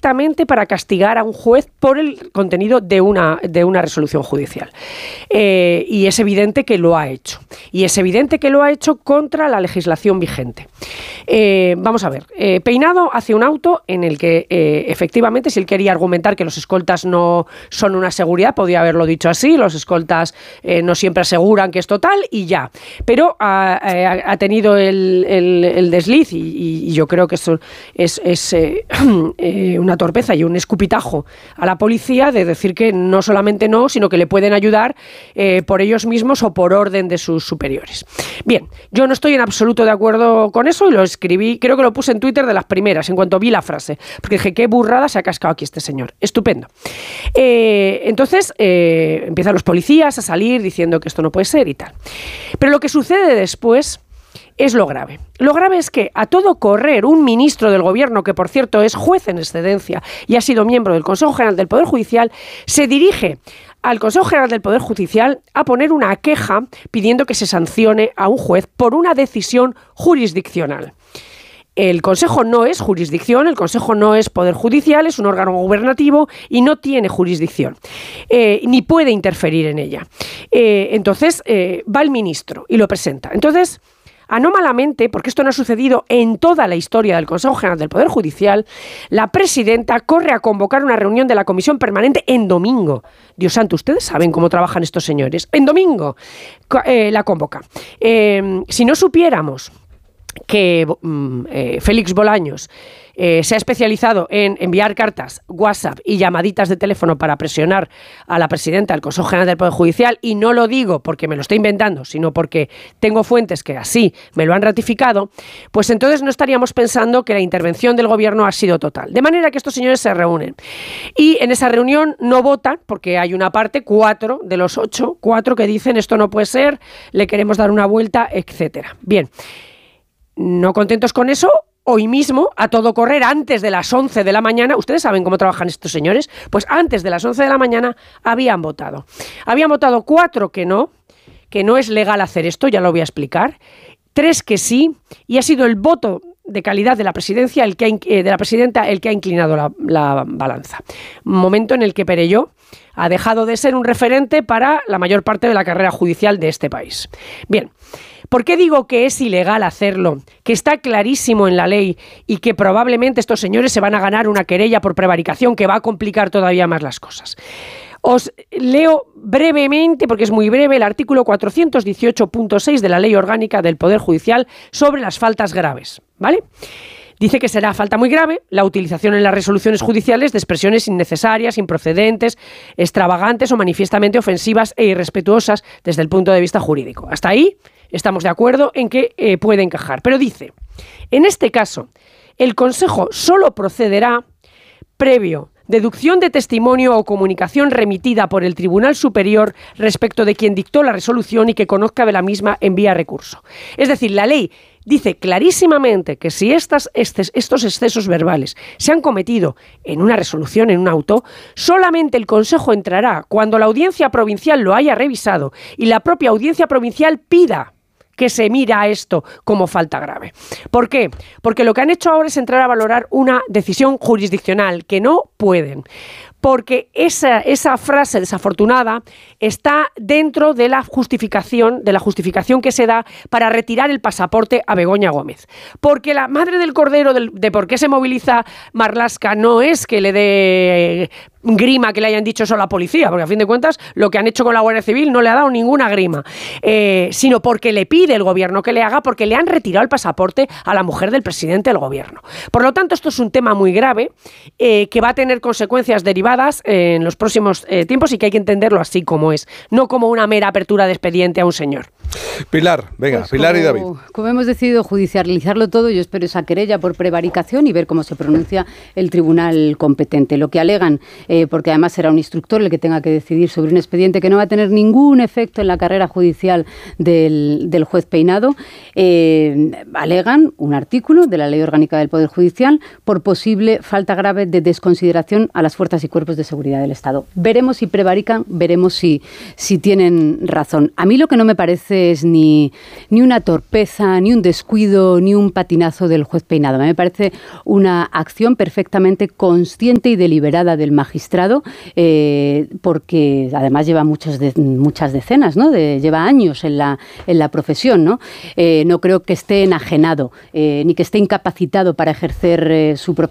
directamente para castigar a un juez por el contenido de una resolución judicial. Y es evidente que lo ha hecho. Y es evidente que lo ha hecho contra la legislación vigente. Vamos a ver. Peinado hace un auto en el que, efectivamente, si él quería argumentar que los escoltas no son una seguridad, podía haberlo dicho así. Los escoltas no siempre aseguran que es total y ya. Pero ha tenido el desliz y yo creo que eso es una torpeza y un escupitajo a la policía de decir que no solamente no, sino que le pueden ayudar por ellos mismos o por orden de sus superiores. Bien, yo no estoy en absoluto de acuerdo con eso y lo escribí, creo que lo puse en Twitter de las primeras, en cuanto vi la frase, porque dije, qué burrada se ha cascado aquí este señor. Estupendo. Entonces, empiezan los policías a salir diciendo que esto no puede ser y tal. Pero lo que sucede después es lo grave. Lo grave es que a todo correr un ministro del gobierno, que por cierto es juez en excedencia y ha sido miembro del Consejo General del Poder Judicial, se dirige al Consejo General del Poder Judicial a poner una queja pidiendo que se sancione a un juez por una decisión jurisdiccional. El Consejo no es jurisdicción, el Consejo no es Poder Judicial, es un órgano gubernativo y no tiene jurisdicción, ni puede interferir en ella. Entonces va el ministro y lo presenta. Entonces, anómalamente, porque esto no ha sucedido en toda la historia del Consejo General del Poder Judicial, la presidenta corre a convocar una reunión de la Comisión Permanente en domingo. Dios santo, ¿ustedes saben cómo trabajan estos señores? En domingo la convoca. Si no supiéramos que Félix Bolaños se ha especializado en enviar cartas, WhatsApp y llamaditas de teléfono para presionar a la presidenta del Consejo General del Poder Judicial, y no lo digo porque me lo estoy inventando, sino porque tengo fuentes que así me lo han ratificado, pues entonces no estaríamos pensando que la intervención del gobierno ha sido total. De manera que estos señores se reúnen y en esa reunión no votan porque hay una parte, 4 de los 8, 4 que dicen esto no puede ser, le queremos dar una vuelta, etcétera. Bien, no contentos con eso, hoy mismo, a todo correr, antes de las 11 de la mañana, ¿ustedes saben cómo trabajan estos señores? Pues antes de las 11 de la mañana habían votado. Habían votado 4 que no es legal hacer esto, ya lo voy a explicar, 3 que sí, y ha sido el voto de calidad de la presidencia de la presidenta el que ha inclinado la balanza. Un momento en el que Perelló ha dejado de ser un referente para la mayor parte de la carrera judicial de este país. Bien, ¿por qué digo que es ilegal hacerlo? Que está clarísimo en la ley y que probablemente estos señores se van a ganar una querella por prevaricación que va a complicar todavía más las cosas. Os leo brevemente, porque es muy breve, el artículo 418.6 de la Ley Orgánica del Poder Judicial sobre las faltas graves, ¿vale? Dice que será falta muy grave la utilización en las resoluciones judiciales de expresiones innecesarias, improcedentes, extravagantes o manifiestamente ofensivas e irrespetuosas desde el punto de vista jurídico. Hasta ahí estamos de acuerdo en que puede encajar. Pero dice, en este caso, el Consejo solo procederá previo deducción de testimonio o comunicación remitida por el Tribunal Superior respecto de quien dictó la resolución y que conozca de la misma en vía recurso. Es decir, la ley dice clarísimamente que si estos excesos verbales se han cometido en una resolución, en un auto, solamente el Consejo entrará cuando la Audiencia Provincial lo haya revisado y la propia Audiencia Provincial pida que se mira esto como falta grave. ¿Por qué? Porque lo que han hecho ahora es entrar a valorar una decisión jurisdiccional que no pueden. Porque esa frase desafortunada está dentro de la justificación que se da para retirar el pasaporte a Begoña Gómez. Porque la madre del cordero de por qué se moviliza Marlaska no es que le dé grima que le hayan dicho eso a la policía, porque a fin de cuentas lo que han hecho con la Guardia Civil no le ha dado ninguna grima, sino porque le pide el gobierno que le haga, porque le han retirado el pasaporte a la mujer del presidente del gobierno. Por lo tanto, esto es un tema muy grave que va a tener consecuencias derivadas en los próximos tiempos y que hay que entenderlo así como es, no como una mera apertura de expediente a un señor. Pilar, venga, pues Pilar y David. Como hemos decidido judicializarlo todo, yo espero esa querella por prevaricación y ver cómo se pronuncia el tribunal competente. Lo que alegan, porque además será un instructor el que tenga que decidir sobre un expediente que no va a tener ningún efecto en la carrera judicial del juez Peinado, alegan un artículo de la Ley Orgánica del Poder Judicial por posible falta grave de desconsideración a las fuerzas y cuerpos de seguridad del Estado. Veremos si prevarican, veremos si tienen razón. A mí lo que no me parece es ni una torpeza, ni un descuido, ni un patinazo del juez Peinado. Me parece una acción perfectamente consciente y deliberada del magistrado, porque además lleva muchas decenas, ¿no? Lleva años en la profesión, ¿no? No creo que esté enajenado, ni que esté incapacitado para ejercer su profesión